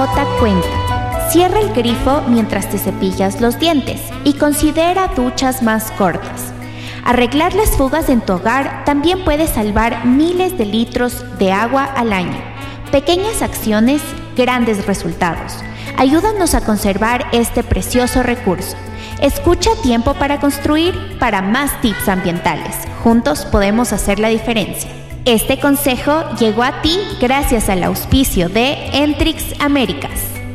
gota cuenta. Cierra el grifo mientras te cepillas los dientes y considera duchas más cortas. Arreglar las fugas en tu hogar también puede salvar miles de litros de agua al año. Pequeñas acciones, grandes resultados. Ayúdanos a conservar este precioso recurso. Escucha Tiempo para Construir para más tips ambientales. Juntos podemos hacer la diferencia. Este consejo llegó a ti gracias al auspicio de Entrix Américas.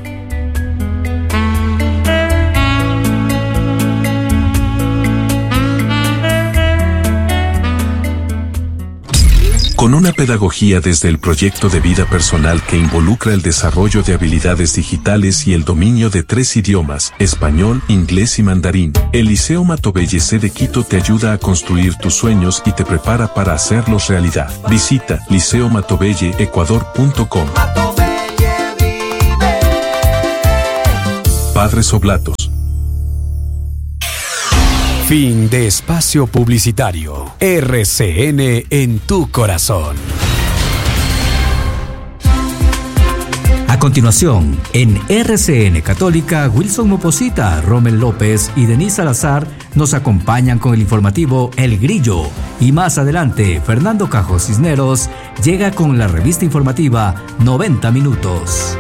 Con una pedagogía desde el proyecto de vida personal que involucra el desarrollo de habilidades digitales y el dominio de 3 idiomas, español, inglés y mandarín, el Liceo Matobelle C de Quito te ayuda a construir tus sueños y te prepara para hacerlos realidad. Visita liceomatobelleecuador.com. Padres Oblatos. Fin de espacio publicitario. RCN en tu corazón. A continuación, en RCN Católica, Wilson Moposita, Rommel López y Denise Salazar nos acompañan con el informativo El Grillo. Y más adelante, Fernando Cajo Cisneros llega con la revista informativa 90 Minutos.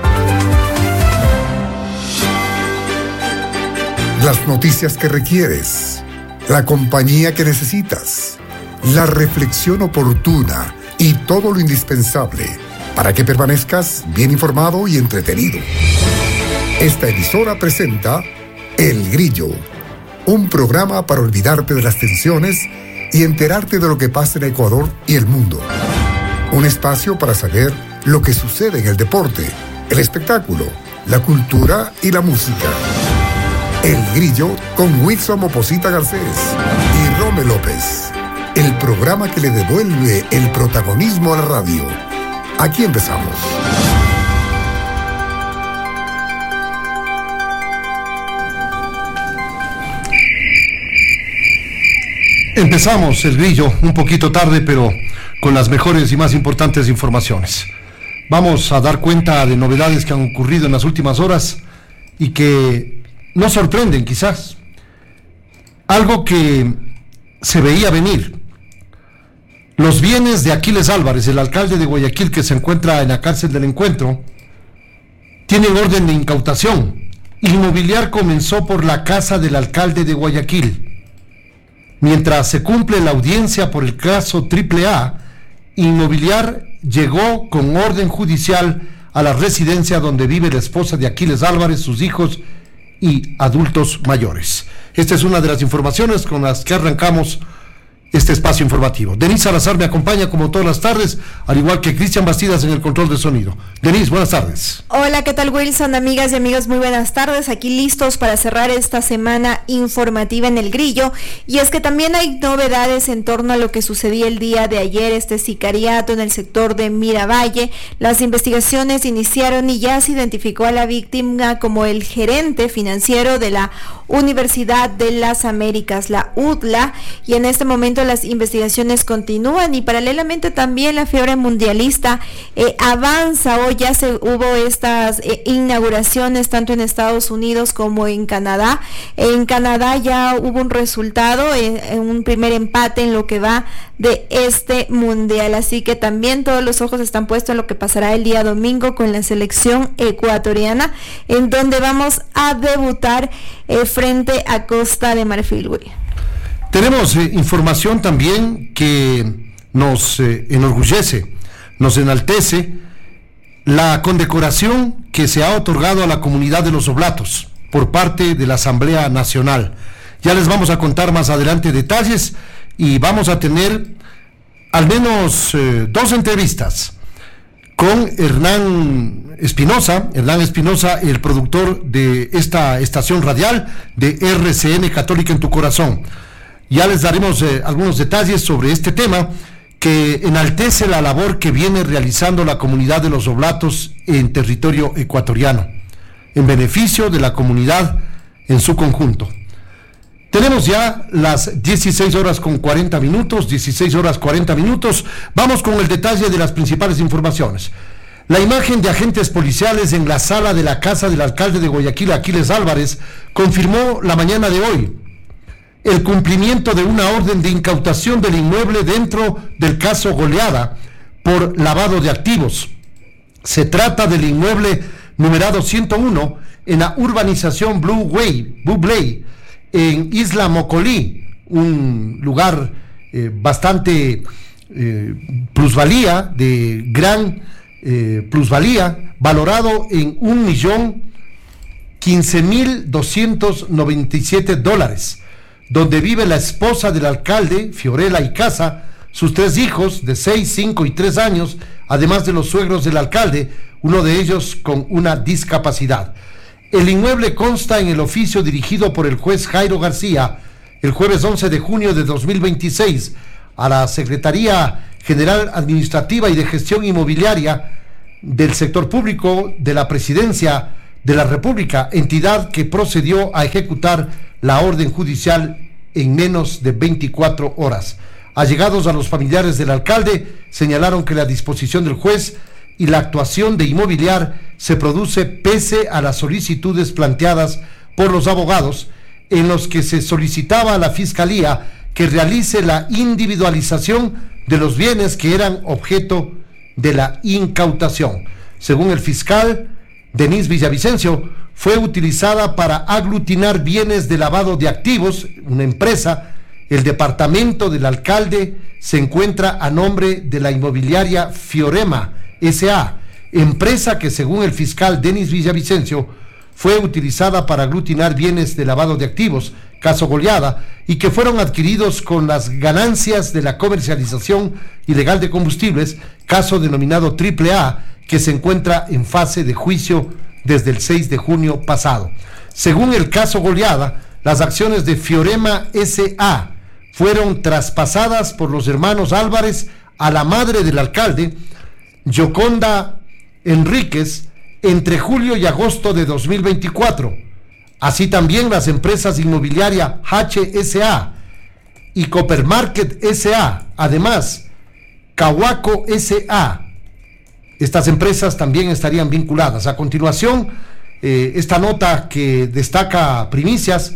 Las noticias que requieres, la compañía que necesitas, la reflexión oportuna y todo lo indispensable para que permanezcas bien informado y entretenido. Esta emisora presenta El Grillo, un programa para olvidarte de las tensiones y enterarte de lo que pasa en Ecuador y el mundo. Un espacio para saber lo que sucede en el deporte, el espectáculo, la cultura y la música. El Grillo con Wilson Moposita Garcés y Rommel López. El programa que le devuelve el protagonismo a la radio. Aquí empezamos. Empezamos El Grillo un poquito tarde, pero con las mejores y más importantes informaciones. Vamos a dar cuenta de novedades que han ocurrido en las últimas horas y que nos sorprenden quizás. Algo que se veía venir. Los bienes de Aquiles Álvarez, el alcalde de Guayaquil que se encuentra en la cárcel del Encuentro, tienen orden de incautación. Inmobiliar comenzó por la casa del alcalde de Guayaquil. Mientras se cumple la audiencia por el caso AAA, Inmobiliar llegó con orden judicial a la residencia donde vive la esposa de Aquiles Álvarez, sus hijos y adultos mayores. Esta es una de las informaciones con las que arrancamos este espacio informativo. Denise Salazar me acompaña como todas las tardes, al igual que Cristian Bastidas en el control de sonido. Denise, buenas tardes. Hola, ¿qué tal, Wilson? Amigas y amigos, muy buenas tardes. Aquí listos para cerrar esta semana informativa en El Grillo. Y es que también hay novedades en torno a lo que sucedía el día de ayer, este sicariato en el sector de Miravalle. Las investigaciones iniciaron y ya se identificó a la víctima como el gerente financiero de la Universidad de las Américas, la UDLA, y en este momento las investigaciones continúan y paralelamente también la fiebre mundialista avanza. Hoy ya hubo estas inauguraciones tanto en Estados Unidos como en Canadá. En Canadá ya hubo un resultado, un primer empate en lo que va de este mundial, así que también todos los ojos están puestos en lo que pasará el día domingo con la selección ecuatoriana, en donde vamos a debutar frente a Costa de Marfil. Tenemos información también que nos enorgullece, nos enaltece, la condecoración que se ha otorgado a la comunidad de los Oblatos por parte de la Asamblea Nacional. Ya les vamos a contar más adelante detalles y vamos a tener al menos 2 entrevistas con Hernán Espinosa, el productor de esta estación radial de RCN Católica en tu corazón. Ya les daremos algunos detalles sobre este tema que enaltece la labor que viene realizando la comunidad de los Oblatos en territorio ecuatoriano, en beneficio de la comunidad en su conjunto. Tenemos ya las 16 horas 40 minutos. Vamos con el detalle de las principales informaciones. La imagen de agentes policiales en la sala de la casa del alcalde de Guayaquil, Aquiles Álvarez, confirmó la mañana de hoy el cumplimiento de una orden de incautación del inmueble dentro del caso Goleada por lavado de activos. Se trata del inmueble numerado 101 en la urbanización Blue Bay, en Isla Mocolí, un lugar bastante plusvalía, de gran plusvalía, valorado en $1.015.297, donde vive la esposa del alcalde, Fiorella Icaza, sus 3 hijos de 6, 5 y 3 años, además de los suegros del alcalde, uno de ellos con una discapacidad. El inmueble consta en el oficio dirigido por el juez Jairo García el jueves 11 de junio de 2026 a la Secretaría General Administrativa y de Gestión Inmobiliaria del Sector Público de la Presidencia de la República, entidad que procedió a ejecutar la orden judicial en menos de 24 horas. Allegados a los familiares del alcalde señalaron que la disposición del juez y la actuación de Inmobiliar se produce pese a las solicitudes planteadas por los abogados, en los que se solicitaba a la Fiscalía que realice la individualización de los bienes que eran objeto de la incautación. Según el fiscal Denis Villavicencio, fue utilizada para aglutinar bienes de lavado de activos, una empresa. El departamento del alcalde se encuentra a nombre de la inmobiliaria Fiorema S.A., empresa que, según el fiscal Denis Villavicencio, fue utilizada para aglutinar bienes de lavado de activos, caso Goleada, y que fueron adquiridos con las ganancias de la comercialización ilegal de combustibles, caso denominado AAA, que se encuentra en fase de juicio desde el 6 de junio pasado. Según el caso Goleada, las acciones de Fiorema S.A. fueron traspasadas por los hermanos Álvarez a la madre del alcalde, Yoconda Enríquez, entre julio y agosto de 2024. Así también las empresas inmobiliaria HSA y Coppermarket S.A., además Cahuaco S.A. Estas empresas también estarían vinculadas. A continuación, esta nota que destaca primicias,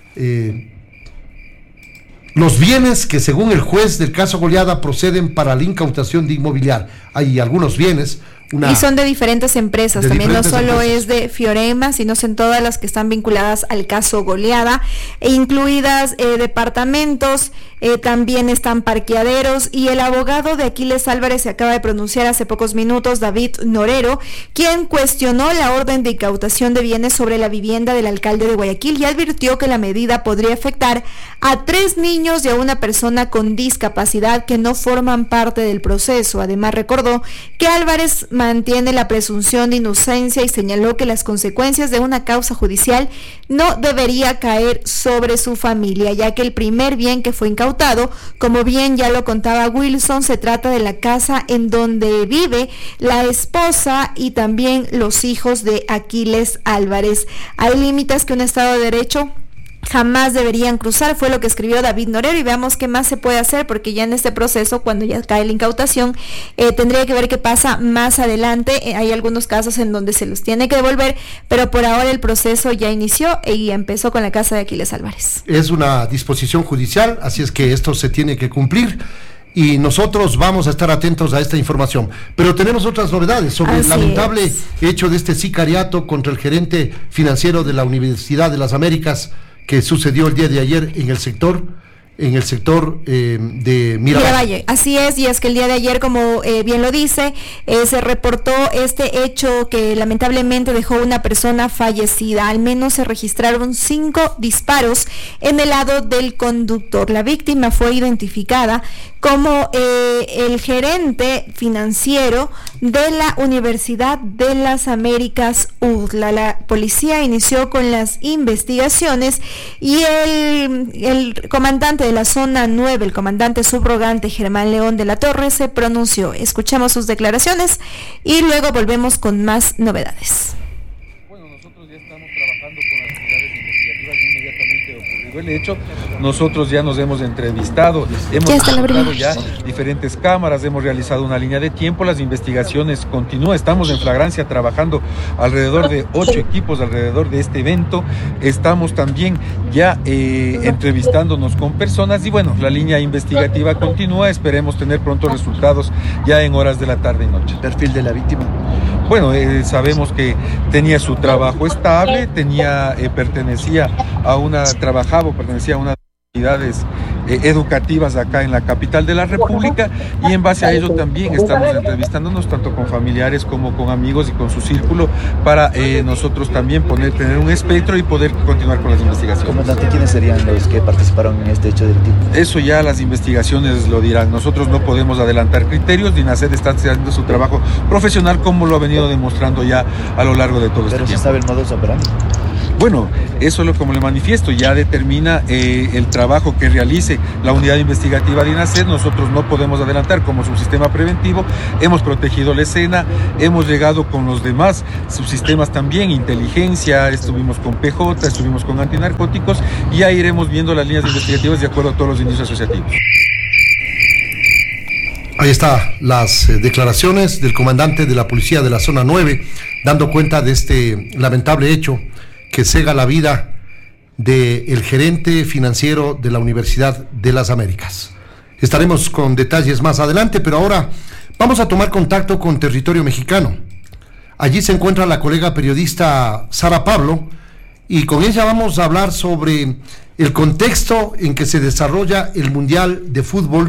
los bienes que según el juez del caso Goleada proceden para la incautación de Inmobiliar. Hay algunos bienes. Y son de diferentes empresas, también no solo es de Fiorema, sino son todas las que están vinculadas al caso Goleada, e incluidas departamentos, también están parqueaderos, y el abogado de Aquiles Álvarez se acaba de pronunciar hace pocos minutos, David Norero, quien cuestionó la orden de incautación de bienes sobre la vivienda del alcalde de Guayaquil y advirtió que la medida podría afectar a 3 niños y a una persona con discapacidad que no forman parte del proceso. Además, recordó que Álvarez mantiene la presunción de inocencia y señaló que las consecuencias de una causa judicial no debería caer sobre su familia, ya que el primer bien que fue incautado, como bien ya lo contaba Wilson, se trata de la casa en donde vive la esposa y también los hijos de Aquiles Álvarez. Hay límites que un Estado de Derecho jamás deberían cruzar, fue lo que escribió David Norero, y veamos qué más se puede hacer, porque ya en este proceso, cuando ya cae la incautación, tendría que ver qué pasa más adelante. Hay algunos casos en donde se los tiene que devolver, pero por ahora el proceso ya inició y empezó con la casa de Aquiles Álvarez. Es una disposición judicial, así es que esto se tiene que cumplir, y nosotros vamos a estar atentos a esta información. Pero tenemos otras novedades sobre el lamentable hecho de este sicariato contra el gerente financiero de la Universidad de las Américas, que sucedió el día de ayer en el sector de Miravalle. Así es, y es que el día de ayer, como bien lo dice, se reportó este hecho que lamentablemente dejó una persona fallecida. Al menos se registraron 5 disparos en el lado del conductor. La víctima fue identificada como el gerente financiero de la Universidad de las Américas, UDLA. La policía inició con las investigaciones y el comandante de la zona 9, el comandante subrogante Germán León de la Torre, se pronunció. Escuchamos sus declaraciones y luego volvemos con más novedades. Bueno, nosotros ya estamos trabajando con las unidades investigativas inmediatamente ocurrido el hecho. nosotros ya nos hemos entrevistado, hemos presentado ya diferentes cámaras, hemos realizado una línea de tiempo, las investigaciones continúan, estamos en flagrancia trabajando alrededor de 8 equipos alrededor de este evento, estamos también ya entrevistándonos con personas y bueno, la línea investigativa continúa, esperemos tener pronto resultados ya en horas de la tarde y noche. ¿Perfil de la víctima? Bueno, sabemos que tenía su trabajo estable, pertenecía a una unidades educativas acá en la capital de la República y en base a ello también estamos entrevistándonos tanto con familiares como con amigos y con su círculo para nosotros también tener un espectro y poder continuar con las investigaciones. Comandante, ¿quiénes serían los que participaron en este hecho delictivo? Eso ya las investigaciones lo dirán, nosotros no podemos adelantar criterios, DINASED está haciendo su trabajo profesional como lo ha venido demostrando ya a lo largo de todo este tiempo. ¿Pero se sabe el modus operandi? Bueno, eso es como le manifiesto, ya determina el trabajo que realice la unidad investigativa de DINASED, nosotros no podemos adelantar como subsistema preventivo, hemos protegido la escena, hemos llegado con los demás subsistemas también, inteligencia, estuvimos con PJ, estuvimos con antinarcóticos y ya iremos viendo las líneas investigativas de acuerdo a todos los indicios asociativos. Ahí están las declaraciones del comandante de la policía de la zona 9, dando cuenta de este lamentable hecho que cega la vida del gerente financiero de la Universidad de las Américas. Estaremos con detalles más adelante, pero ahora vamos a tomar contacto con territorio mexicano. Allí se encuentra la colega periodista Sara Pablo y con ella vamos a hablar sobre el contexto en que se desarrolla el Mundial de Fútbol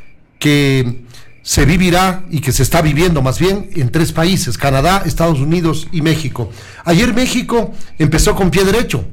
que se vivirá y que se está viviendo más bien en 3 países, Canadá, Estados Unidos y México. Ayer México empezó con pie derecho.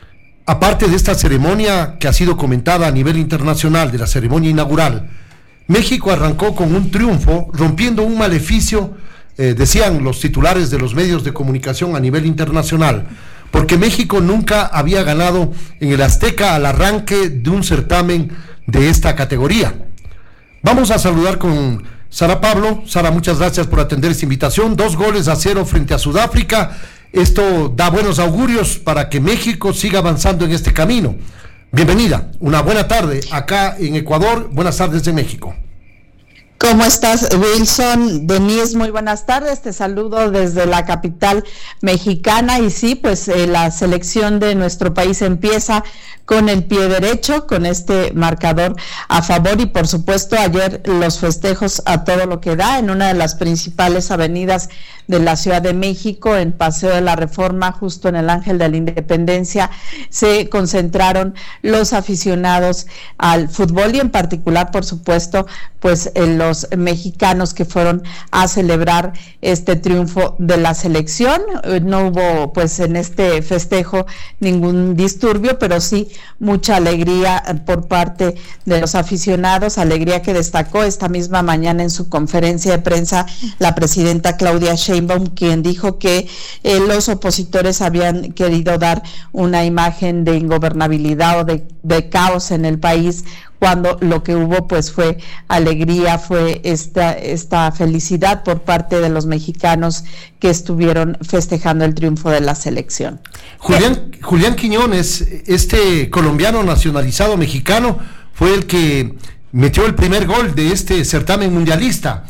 Aparte de esta ceremonia que ha sido comentada a nivel internacional, de la ceremonia inaugural, México arrancó con un triunfo, rompiendo un maleficio, decían los titulares de los medios de comunicación a nivel internacional, porque México nunca había ganado en el Azteca al arranque de un certamen de esta categoría. Vamos a saludar con Sara Pablo. Sara, muchas gracias por atender esta invitación. 2-0 frente a Sudáfrica. Esto da buenos augurios para que México siga avanzando en este camino. Bienvenida, una buena tarde acá en Ecuador, buenas tardes en México. ¿Cómo estás, Wilson? Denise, muy buenas tardes, te saludo desde la capital mexicana y sí, pues la selección de nuestro país empieza con el pie derecho, con este marcador a favor y por supuesto ayer los festejos a todo lo que da en una de las principales avenidas de la Ciudad de México, en Paseo de la Reforma, justo en el Ángel de la Independencia, se concentraron los aficionados al fútbol y en particular, por supuesto, pues los mexicanos que fueron a celebrar este triunfo de la selección. No hubo pues en este festejo ningún disturbio, pero sí mucha alegría por parte de los aficionados, alegría que destacó esta misma mañana en su conferencia de prensa la presidenta Claudia Sheinbaum, quien dijo que los opositores habían querido dar una imagen de ingobernabilidad o de caos en el país, cuando lo que hubo pues fue alegría, fue esta felicidad por parte de los mexicanos que estuvieron festejando el triunfo de la selección. Julián Quiñones, este colombiano nacionalizado mexicano, fue el que metió el primer gol de este certamen mundialista.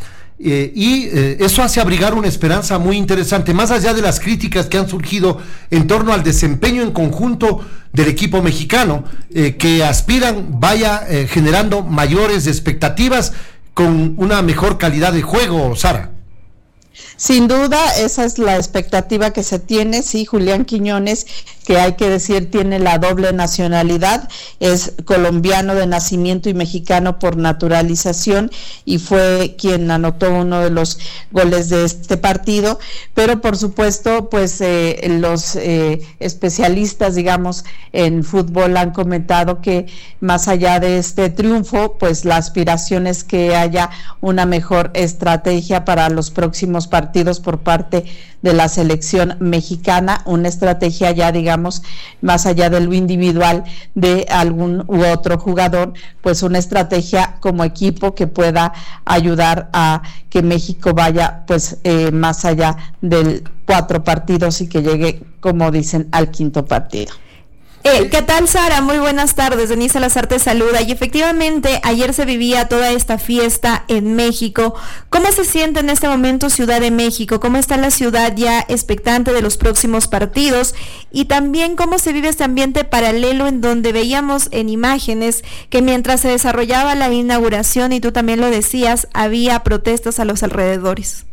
Eso hace abrigar una esperanza muy interesante, más allá de las críticas que han surgido en torno al desempeño en conjunto del equipo mexicano, que aspiran vaya generando mayores expectativas con una mejor calidad de juego, Sara. Sin duda, esa es la expectativa que se tiene. Sí, Julián Quiñones, que hay que decir tiene la doble nacionalidad, es colombiano de nacimiento y mexicano por naturalización y fue quien anotó uno de los goles de este partido, pero por supuesto pues los especialistas digamos en fútbol han comentado que más allá de este triunfo pues la aspiración es que haya una mejor estrategia para los próximos partidos por parte de la selección mexicana, una estrategia ya digamos más allá de lo individual de algún u otro jugador, pues una estrategia como equipo que pueda ayudar a que México vaya pues más allá de 4 partidos y que llegue, como dicen, al 5.º partido. ¿Qué tal, Sara? Muy buenas tardes. Denise Salazar te saluda. Y efectivamente, ayer se vivía toda esta fiesta en México. ¿Cómo se siente en este momento Ciudad de México? ¿Cómo está la ciudad ya expectante de los próximos partidos? Y también, ¿cómo se vive este ambiente paralelo en donde veíamos en imágenes que mientras se desarrollaba la inauguración, y tú también lo decías, había protestas a los alrededores?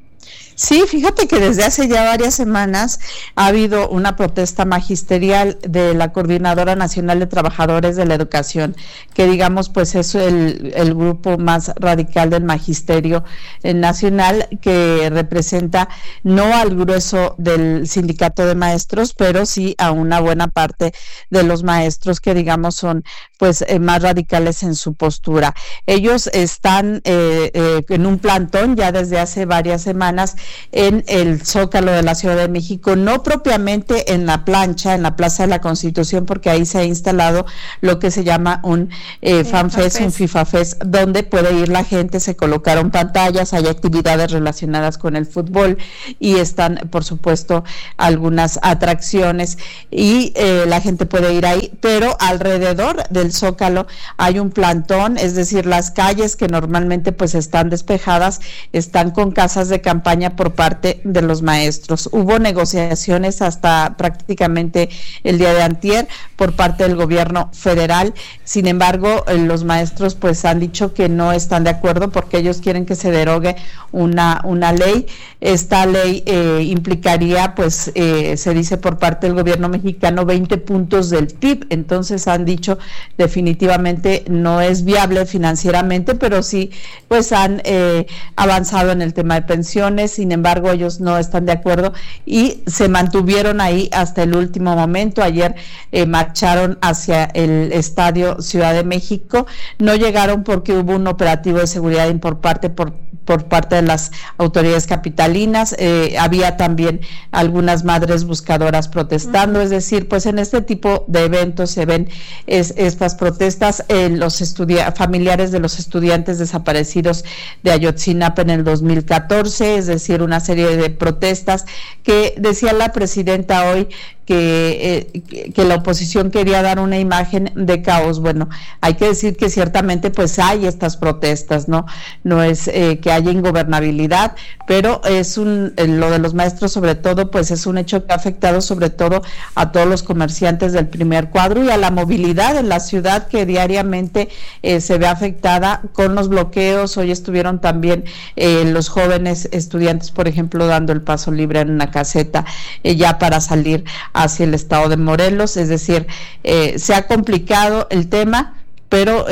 Sí, fíjate que desde hace ya varias semanas ha habido una protesta magisterial de la Coordinadora Nacional de Trabajadores de la Educación, que digamos pues es el grupo más radical del magisterio nacional, que representa no al grueso del sindicato de maestros, pero sí a una buena parte de los maestros que digamos son pues más radicales en su postura. Ellos están en un plantón ya desde hace varias semanas en el Zócalo de la Ciudad de México, no propiamente en la plancha, en la Plaza de la Constitución, porque ahí se ha instalado lo que se llama un FanFest, un FIFA Fest, donde puede ir la gente, se colocaron pantallas, hay actividades relacionadas con el fútbol y están, por supuesto, algunas atracciones y la gente puede ir ahí, pero alrededor del Zócalo hay un plantón, es decir, las calles que normalmente pues están despejadas, están con casas de campaña por parte de los maestros. Hubo negociaciones hasta prácticamente el día de antier por parte del gobierno federal. Sin embargo, los maestros pues han dicho que no están de acuerdo porque ellos quieren que se derogue una ley. Esta ley implicaría, pues se dice por parte del gobierno mexicano, 20 puntos del PIB. Entonces han dicho definitivamente no es viable financieramente, pero sí pues han avanzado en el tema de pensiones. Sin embargo, ellos no están de acuerdo y se mantuvieron ahí hasta el último momento. Ayer marcharon hacia el Estadio Ciudad de México. No llegaron porque hubo un operativo de seguridad por parte de las autoridades capitalinas. Había también algunas madres buscadoras protestando. Es decir, pues en este tipo de eventos se ven estas protestas. Los familiares de los estudiantes desaparecidos de Ayotzinapa en el 2014, es decir, una serie de protestas que decía la presidenta hoy que la oposición quería dar una imagen de caos. Bueno, hay que decir que ciertamente pues hay estas protestas, no es que haya ingobernabilidad, pero es lo de los maestros sobre todo pues es un hecho que ha afectado sobre todo a todos los comerciantes del primer cuadro y a la movilidad en la ciudad, que diariamente se ve afectada con los bloqueos. Hoy estuvieron también los jóvenes estudiantes, por ejemplo, dando el paso libre en una caseta ya para salir hacia el estado de Morelos. Es decir, se ha complicado el tema, pero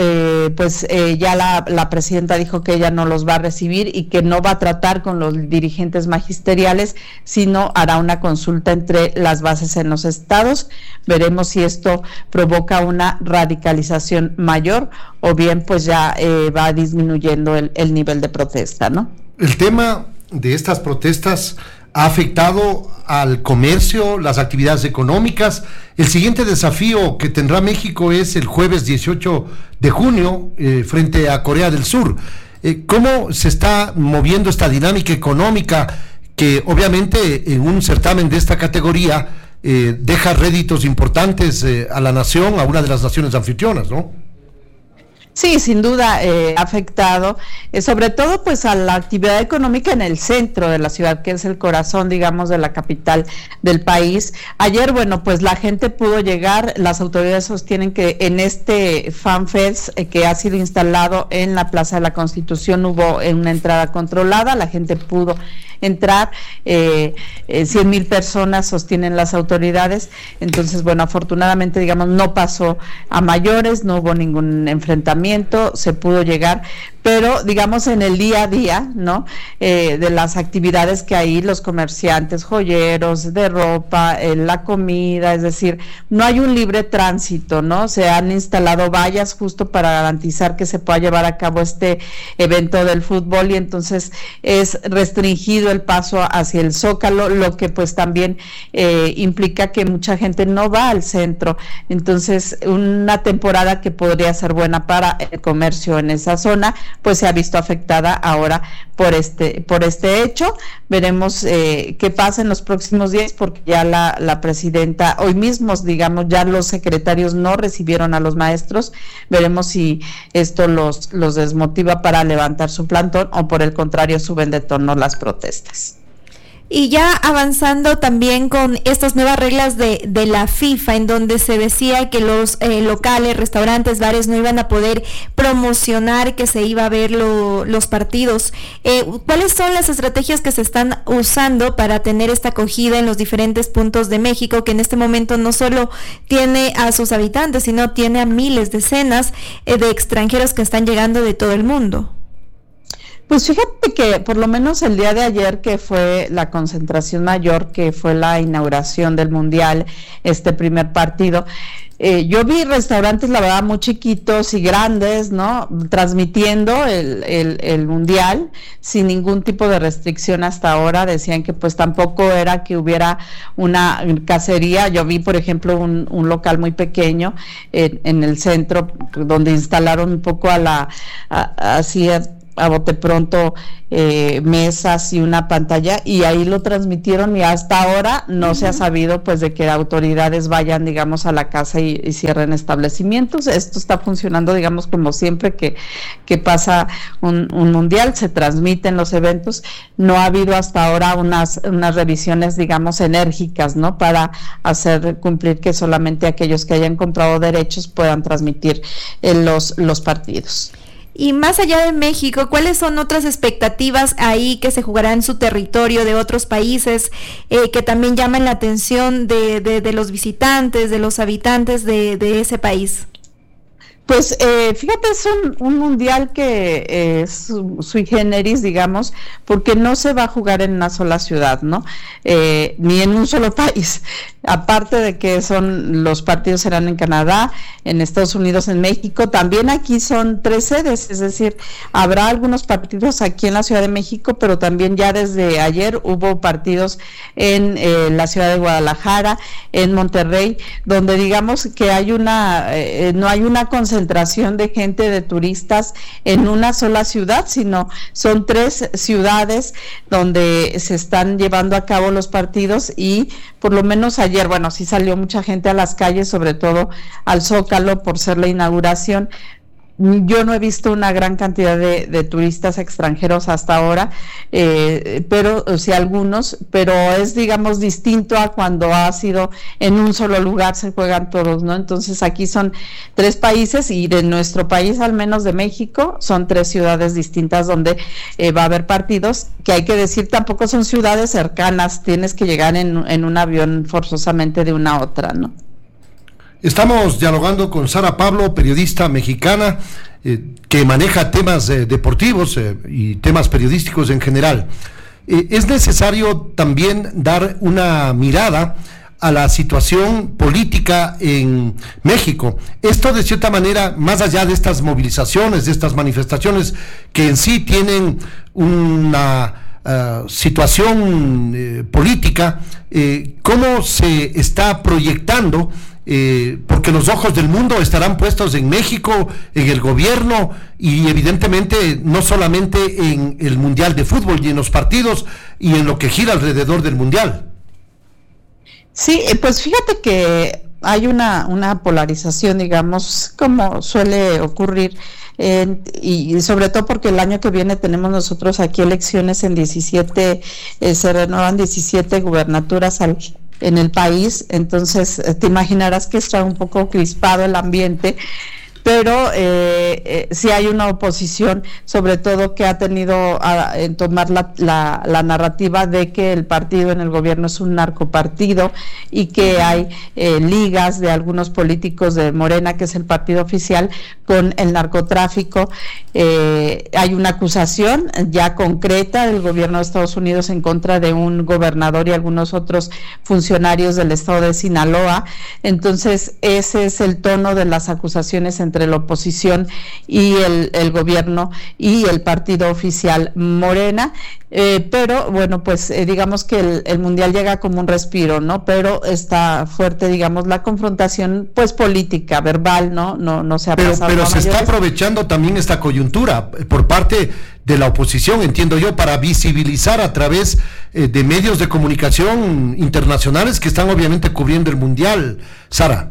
ya la presidenta dijo que ella no los va a recibir y que no va a tratar con los dirigentes magisteriales, sino hará una consulta entre las bases en los estados. Veremos si esto provoca una radicalización mayor o bien pues ya va disminuyendo el nivel de protesta, ¿no? El tema de estas protestas ha afectado al comercio, las actividades económicas. El siguiente desafío que tendrá México es el jueves 18 de junio frente a Corea del Sur. ¿Cómo se está moviendo esta dinámica económica que obviamente en un certamen de esta categoría deja réditos importantes a la nación, a una de las naciones anfitrionas, ¿no? Sí, sin duda ha afectado, sobre todo pues a la actividad económica en el centro de la ciudad, que es el corazón, digamos, de la capital del país. Ayer, bueno, pues la gente pudo llegar, las autoridades sostienen que en este FanFest que ha sido instalado en la Plaza de la Constitución hubo una entrada controlada, la gente pudo entrar, 100,000 personas sostienen las autoridades. Entonces, bueno, afortunadamente, digamos, no pasó a mayores, no hubo ningún enfrentamiento, se pudo llegar, pero digamos en el día a día, ¿no? De las actividades que hay, los comerciantes, joyeros, de ropa, la comida, es decir, no hay un libre tránsito, ¿no? Se han instalado vallas justo para garantizar que se pueda llevar a cabo este evento del fútbol, y entonces es restringido el paso hacia el Zócalo, lo que pues también implica que mucha gente no va al centro. Entonces, una temporada que podría ser buena para el comercio en esa zona, pues se ha visto afectada ahora por este hecho. Veremos qué pasa en los próximos días, porque ya la presidenta, hoy mismo, digamos, ya los secretarios no recibieron a los maestros. Veremos si esto los desmotiva para levantar su plantón o por el contrario suben de tono las protestas. Y ya avanzando también con estas nuevas reglas de la FIFA, en donde se decía que los locales, restaurantes, bares no iban a poder promocionar que se iba a ver los partidos. ¿Cuáles son las estrategias que se están usando para tener esta acogida en los diferentes puntos de México, que en este momento no solo tiene a sus habitantes, sino tiene a miles, decenas de extranjeros que están llegando de todo el mundo? Pues fíjate que por lo menos el día de ayer, que fue la concentración mayor, que fue la inauguración del Mundial, este primer partido, yo vi restaurantes, la verdad, muy chiquitos y grandes, ¿no?, transmitiendo el Mundial sin ningún tipo de restricción hasta ahora. Decían que pues tampoco era que hubiera una cacería. Yo vi, por ejemplo, un local muy pequeño en el centro, donde instalaron un poco así a bote pronto mesas y una pantalla, y ahí lo transmitieron, y hasta ahora no se ha sabido pues de que autoridades vayan, digamos, a la casa y cierren establecimientos. Esto está funcionando, digamos, como siempre que pasa un mundial, se transmiten los eventos. No ha habido hasta ahora unas revisiones, digamos, enérgicas, ¿no?, para hacer cumplir que solamente aquellos que hayan comprado derechos puedan transmitir los partidos. Y más allá de México, ¿cuáles son otras expectativas ahí que se jugará en su territorio de otros países que también llaman la atención de los visitantes, de los habitantes de ese país? Pues fíjate, es un mundial que es sui generis, digamos, porque no se va a jugar en una sola ciudad, ¿no? Ni en un solo país. Aparte de que los partidos serán en Canadá, en Estados Unidos, en México, también aquí son 3 sedes, es decir, habrá algunos partidos aquí en la Ciudad de México, pero también ya desde ayer hubo partidos en la ciudad de Guadalajara, en Monterrey, donde digamos que hay no hay una concentración de gente, de turistas en una sola ciudad, sino son 3 ciudades donde se están llevando a cabo los partidos. Y por lo menos ayer, bueno, sí salió mucha gente a las calles, sobre todo al Zócalo, por ser la inauguración. Yo no he visto una gran cantidad de turistas extranjeros hasta ahora, pero sí algunos, pero es, digamos, distinto a cuando ha sido en un solo lugar, se juegan todos, ¿no? Entonces aquí son 3 países, y de nuestro país, al menos de México, son 3 ciudades distintas donde va a haber partidos, que hay que decir, tampoco son ciudades cercanas, tienes que llegar en un avión forzosamente de una a otra, ¿no? Estamos dialogando con Sara Pablo, periodista mexicana que maneja temas deportivos y temas periodísticos en general. Es necesario también dar una mirada a la situación política en México. Esto, de cierta manera, más allá de estas movilizaciones, de estas manifestaciones que en sí tienen una situación política, ¿cómo se está proyectando? Porque los ojos del mundo estarán puestos en México, en el gobierno, y evidentemente no solamente en el Mundial de Fútbol y en los partidos y en lo que gira alrededor del Mundial. Sí, pues fíjate que hay una polarización, digamos, como suele ocurrir, y sobre todo porque el año que viene tenemos nosotros aquí elecciones en 17, se renuevan 17 gubernaturas en el país. Entonces te imaginarás que está un poco crispado el ambiente, pero sí hay una oposición, sobre todo que ha tenido en tomar la narrativa de que el partido en el gobierno es un narcopartido, y que hay ligas de algunos políticos de Morena, que es el partido oficial, con el narcotráfico. Hay una acusación ya concreta del gobierno de Estados Unidos en contra de un gobernador y algunos otros funcionarios del estado de Sinaloa. Entonces ese es el tono de las acusaciones entre entre la oposición y el gobierno y el partido oficial Morena, pero bueno, pues digamos que el Mundial llega como un respiro, ¿no? Pero está fuerte, digamos, la confrontación pues política, verbal, ¿no? No se ha pasado. Pero se está aprovechando también esta coyuntura por parte de la oposición, entiendo yo, para visibilizar a través de medios de comunicación internacionales que están obviamente cubriendo el Mundial. Sara.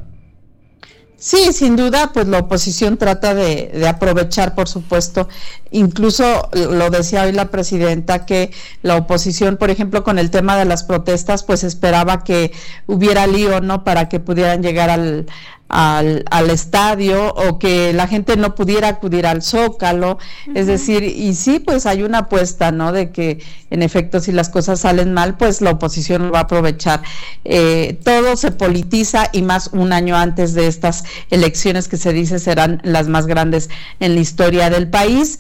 Sí, sin duda, pues la oposición trata de aprovechar, por supuesto, incluso lo decía hoy la presidenta, que la oposición, por ejemplo, con el tema de las protestas, pues esperaba que hubiera lío, ¿no?, para que pudieran llegar al estadio, o que la gente no pudiera acudir al Zócalo. Es decir, y sí, pues hay una apuesta, ¿no?, de que en efecto si las cosas salen mal, pues la oposición lo va a aprovechar. Todo se politiza, y más un año antes de estas elecciones que se dice serán las más grandes en la historia del país,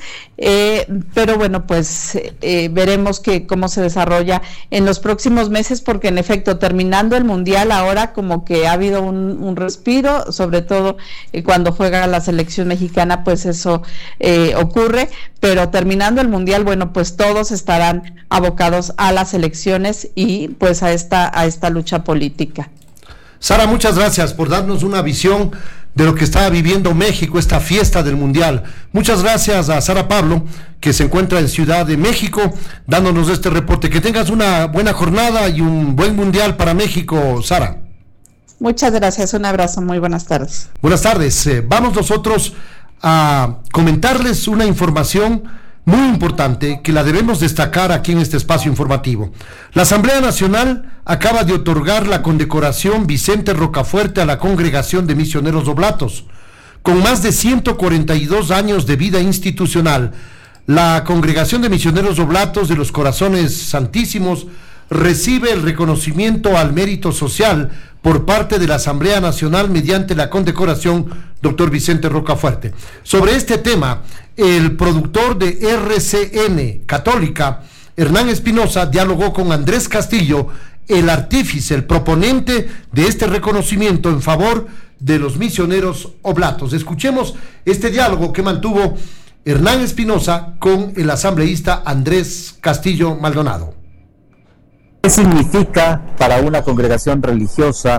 pero bueno, pues veremos cómo se desarrolla en los próximos meses, porque en efecto, terminando el Mundial, ahora como que ha habido un respiro, sobre todo cuando juega la selección mexicana, pues eso ocurre, pero terminando el Mundial, bueno, pues todos estarán abocados a las elecciones y pues a esta lucha política. Sara, muchas gracias por darnos una visión de lo que está viviendo México, esta fiesta del Mundial. Muchas gracias a Sara Pablo, que se encuentra en Ciudad de México, dándonos este reporte. Que tengas una buena jornada y un buen Mundial para México, Sara. Muchas gracias, un abrazo, muy buenas tardes. Buenas tardes, vamos nosotros a comentarles una información muy importante que la debemos destacar aquí en este espacio informativo. La Asamblea Nacional acaba de otorgar la condecoración Vicente Rocafuerte a la Congregación de Misioneros Oblatos. Con más de 142 años de vida institucional, la Congregación de Misioneros Oblatos de los Corazones Santísimos recibe el reconocimiento al mérito social por parte de la Asamblea Nacional mediante la condecoración Dr. Vicente Rocafuerte. Sobre este tema, el productor de RCN Católica, Hernán Espinosa, dialogó con Andrés Castillo, el artífice, el proponente de este reconocimiento en favor de los misioneros oblatos. Escuchemos este diálogo que mantuvo Hernán Espinosa con el asambleísta Andrés Castillo Maldonado. ¿Qué significa para una congregación religiosa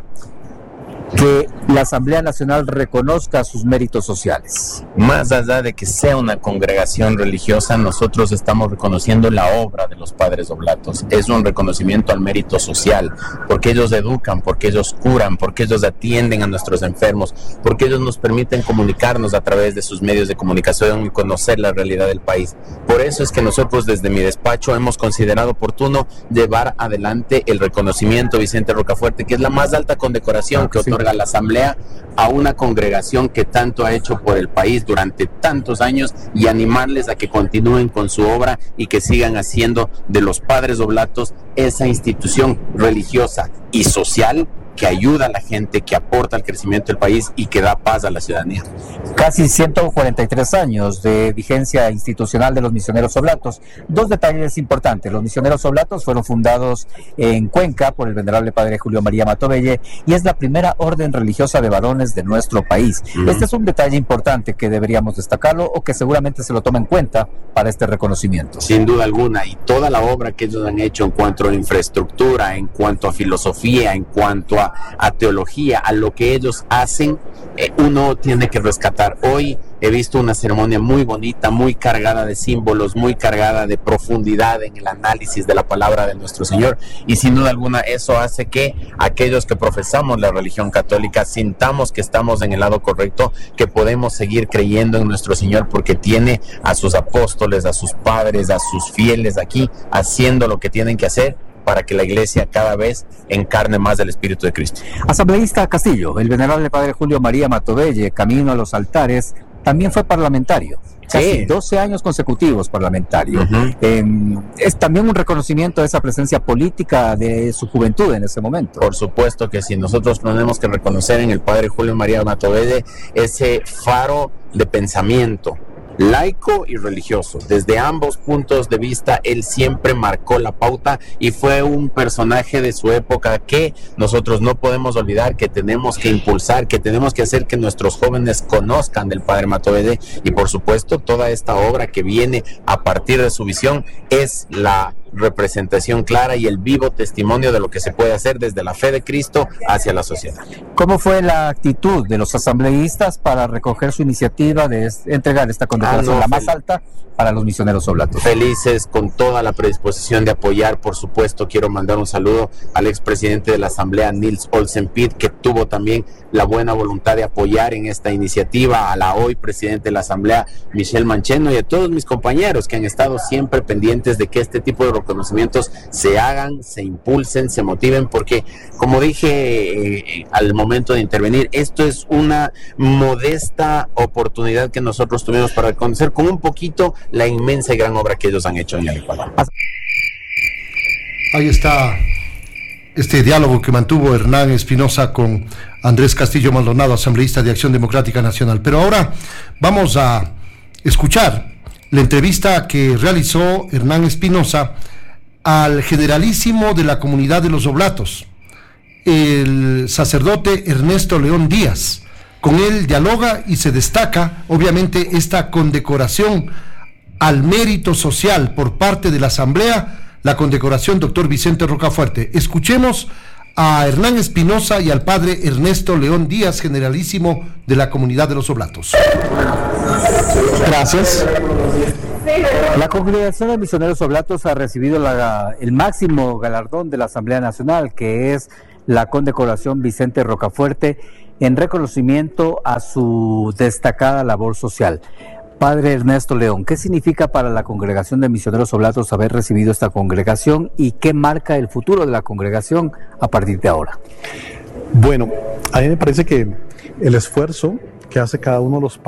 que la Asamblea Nacional reconozca sus méritos sociales? Más allá de que sea una congregación religiosa, nosotros estamos reconociendo la obra de los padres oblatos. Es un reconocimiento al mérito social, porque ellos educan, porque ellos curan, porque ellos atienden a nuestros enfermos, porque ellos nos permiten comunicarnos a través de sus medios de comunicación y conocer la realidad del país. Por eso es que nosotros desde mi despacho hemos considerado oportuno llevar adelante el reconocimiento Vicente Rocafuerte, que es la más alta condecoración que otorga la Asamblea a una congregación que tanto ha hecho por el país durante tantos años, y animarles a que continúen con su obra y que sigan haciendo de los padres oblatos esa institución religiosa y social que ayuda a la gente, que aporta al crecimiento del país y que da paz a la ciudadanía. Casi 143 años de vigencia institucional de los misioneros oblatos. Dos detalles importantes: los misioneros oblatos fueron fundados en Cuenca por el venerable padre Julio María Matovelle y es la primera orden religiosa de varones de nuestro país. Este es un detalle importante que deberíamos destacarlo, o que seguramente se lo toma en cuenta para este reconocimiento. Sin duda alguna, y toda la obra que ellos han hecho en cuanto a infraestructura, en cuanto a filosofía, en cuanto a teología, a lo que ellos hacen, uno tiene que rescatar. Hoy he visto una ceremonia muy bonita, muy cargada de símbolos, muy cargada de profundidad en el análisis de la palabra de nuestro Señor, y sin duda alguna eso hace que aquellos que profesamos la religión católica sintamos que estamos en el lado correcto, que podemos seguir creyendo en nuestro Señor, porque tiene a sus apóstoles, a sus padres, a sus fieles aquí haciendo lo que tienen que hacer para que la iglesia cada vez encarne más del Espíritu de Cristo. Asambleísta Castillo, el venerable padre Julio María Matovelle, camino a los altares, también fue parlamentario. Casi 12 años consecutivos parlamentario. Es también un reconocimiento de esa presencia política de su juventud en ese momento. Por supuesto que sí. Nosotros tenemos que reconocer en el padre Julio María Matovelle ese faro de pensamiento, laico y religioso. Desde ambos puntos de vista, él siempre marcó la pauta y fue un personaje de su época que nosotros no podemos olvidar, que tenemos que impulsar, que tenemos que hacer que nuestros jóvenes conozcan del padre Matovelle, y por supuesto toda esta obra que viene a partir de su visión es la representación clara y el vivo testimonio de lo que se puede hacer desde la fe de Cristo hacia la sociedad. ¿Cómo fue la actitud de los asambleístas para recoger su iniciativa de entregar esta condecoración, la más alta para los misioneros oblatos? Felices, con toda la predisposición de apoyar. Por supuesto, quiero mandar un saludo al expresidente de la Asamblea, Nils Olsen Pitt, que tuvo también la buena voluntad de apoyar en esta iniciativa, a la hoy presidente de la Asamblea, Michelle Mancheno, y a todos mis compañeros que han estado siempre pendientes de que este tipo de reconocimientos se hagan, se impulsen, se motiven, porque, como dije al momento de intervenir, esto es una modesta oportunidad que nosotros tuvimos para reconocer con un poquito la inmensa y gran obra que ellos han hecho en el Ecuador. Ahí está este diálogo que mantuvo Hernán Espinosa con Andrés Castillo Maldonado, asambleísta de Acción Democrática Nacional. Pero ahora vamos a escuchar la entrevista que realizó Hernán Espinosa al generalísimo de la comunidad de los Oblatos, el sacerdote Ernesto León Díaz. Con él dialoga y se destaca, obviamente, esta condecoración al mérito social por parte de la Asamblea, la condecoración Dr. Vicente Rocafuerte. Escuchemos a Hernán Espinosa y al padre Ernesto León Díaz, generalísimo de la comunidad de los Oblatos. Gracias. La Congregación de Misioneros Oblatos ha recibido el máximo galardón de la Asamblea Nacional, que es la condecoración Vicente Rocafuerte, en reconocimiento a su destacada labor social. Padre Ernesto León, ¿qué significa para la Congregación de Misioneros Oblatos haber recibido esta congregación y qué marca el futuro de la congregación a partir de ahora? Bueno, a mí me parece que el esfuerzo que hace cada uno de los